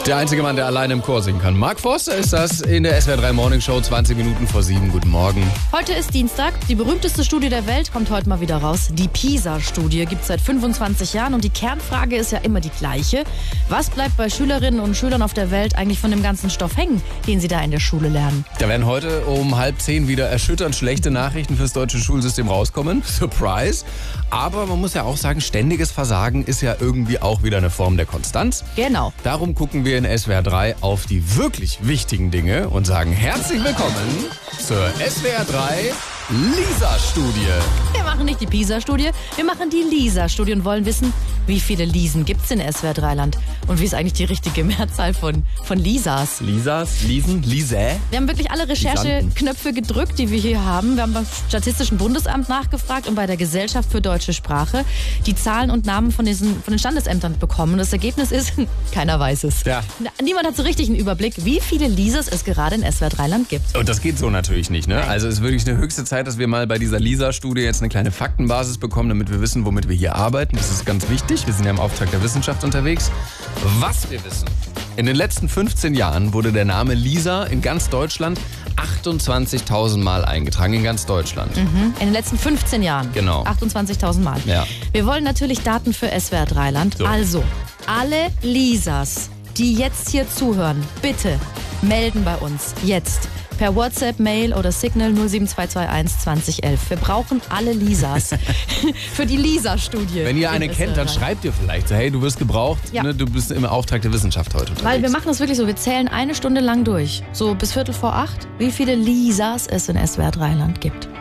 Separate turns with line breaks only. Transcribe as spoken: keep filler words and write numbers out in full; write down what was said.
Der einzige Mann, der alleine im Chor singen kann. Mark Forster ist das in der S W R drei Morning Show, zwanzig Minuten vor sieben. Guten Morgen.
Heute ist Dienstag. Die berühmteste Studie der Welt kommt heute mal wieder raus. Die PISA-Studie gibt es seit fünfundzwanzig Jahren und die Kernfrage ist ja immer die gleiche. Was bleibt bei Schülerinnen und Schülern auf der Welt eigentlich von dem ganzen Stoff hängen, den sie da in der Schule lernen?
Da werden heute um halb zehn wieder erschütternd schlechte Nachrichten fürs deutsche Schulsystem rauskommen. Surprise. Aber man muss ja auch sagen, ständiges Versagen ist ja irgendwie auch wieder eine Form der Konstanz.
Genau.
Darum gucken wir in S W R drei auf die wirklich wichtigen Dinge und sagen herzlich willkommen zur S W R drei Lisa-Studie.
Wir machen nicht die PISA-Studie, wir machen die Lisa-Studie und wollen wissen, wie viele Lisen gibt es in S W R drei Land und wie ist eigentlich die richtige Mehrzahl von, von Lisas.
Lisas, Lisen, Lise.
Wir haben wirklich alle Rechercheknöpfe gedrückt, die wir hier haben. Wir haben beim Statistischen Bundesamt nachgefragt und bei der Gesellschaft für deutsche Sprache die Zahlen und Namen von, diesen, von den Standesämtern bekommen. Und das Ergebnis ist, keiner weiß es.
Ja.
Niemand hat so richtig einen Überblick, wie viele Lisas es gerade in S W R drei Land gibt.
Und das geht so natürlich nicht, ne? Also es ist wirklich eine höchste Zeit, dass wir mal bei dieser Lisa-Studie jetzt eine kleine Faktenbasis bekommen, damit wir wissen, womit wir hier arbeiten. Das ist ganz wichtig. Wir sind ja im Auftrag der Wissenschaft unterwegs. Was wir wissen: In den letzten fünfzehn Jahren wurde der Name Lisa in ganz Deutschland achtundzwanzigtausend Mal eingetragen. In ganz Deutschland.
Mhm. In den letzten fünfzehn Jahren.
Genau.
achtundzwanzigtausend Mal.
Ja.
Wir wollen natürlich Daten für S W R drei Land.
So.
Also, alle Lisas, die jetzt hier zuhören, bitte melden bei uns. Jetzt. Per WhatsApp, Mail oder Signal null sieben zwei zwei eins zwanzig elf. Wir brauchen alle Lisas für die Lisa-Studie.
Wenn ihr eine kennt, dann schreibt ihr vielleicht so, hey, du wirst gebraucht,
Ja.
ne, du bist im Auftrag der Wissenschaft heute unterwegs.
Weil wir machen das wirklich so, wir zählen eine Stunde lang durch. So bis Viertel vor acht, wie viele Lisas es in S W R drei Land gibt.